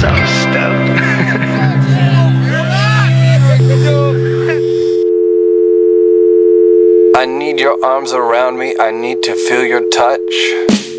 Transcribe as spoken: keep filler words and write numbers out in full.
so stoked. I need your arms around me, I need to feel your touch.